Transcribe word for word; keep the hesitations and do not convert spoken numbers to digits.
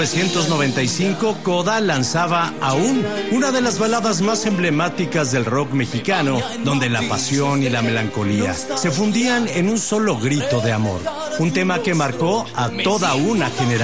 novecientos noventa y cinco, Coda lanzaba Aún, una de las baladas más emblemáticas del rock mexicano, donde la pasión y la melancolía se fundían en un solo grito de amor. Un tema que marcó a toda una generación.